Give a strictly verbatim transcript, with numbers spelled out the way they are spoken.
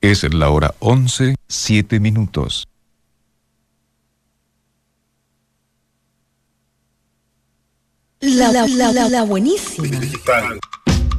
Es la hora once, siete minutos. La, la, la, la buenísima.